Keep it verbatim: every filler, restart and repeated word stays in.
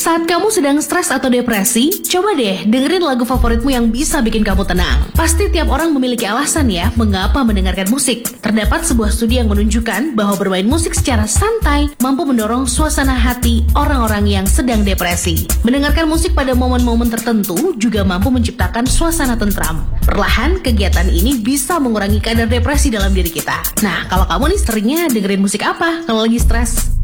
Saat kamu sedang stres atau depresi, coba deh dengerin lagu favoritmu yang bisa bikin kamu tenang. Pasti tiap orang memiliki alasan ya mengapa mendengarkan musik. Terdapat sebuah studi yang menunjukkan bahwa bermain musik secara santai mampu mendorong suasana hati orang-orang yang sedang depresi. Mendengarkan musik pada momen-momen tertentu juga mampu menciptakan suasana tentram. Perlahan, kegiatan ini bisa mengurangi kadar depresi dalam diri kita. Nah, kalau kamu nih seringnya dengerin musik apa kalau lagi stres?